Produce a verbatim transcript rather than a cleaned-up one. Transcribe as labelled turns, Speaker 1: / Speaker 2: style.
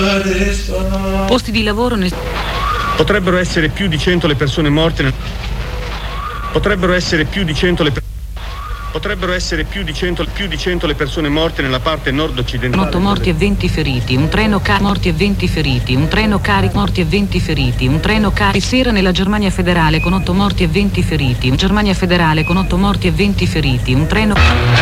Speaker 1: Posti di lavoro nel...
Speaker 2: Potrebbero essere più di cento le persone morte nel... Potrebbero essere più di cento le persone... Potrebbero essere più di cento, più di cento le persone morte nella parte nord-occidentale.
Speaker 1: otto morti e venti feriti, un treno carico morti e venti feriti, un treno carico morti e venti feriti, un treno carico sera nella Germania federale con otto morti e venti feriti, Germania federale con otto morti e venti feriti, un treno